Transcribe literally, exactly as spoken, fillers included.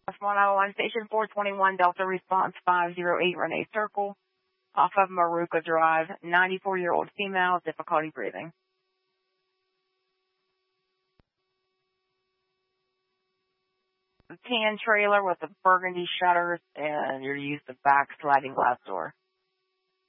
one oh one, Station four twenty-one, Delta Response five oh eight, Renee Circle, off of Maruka Drive, ninety-four-year-old female, difficulty breathing. The tan trailer with the burgundy shutters, and you're to use the back sliding glass door.